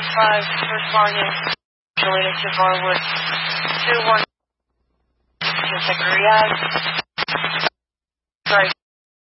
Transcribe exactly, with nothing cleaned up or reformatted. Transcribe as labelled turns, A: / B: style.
A: one five, first volume, related to Barwood, two one, Riyadh. Sorry.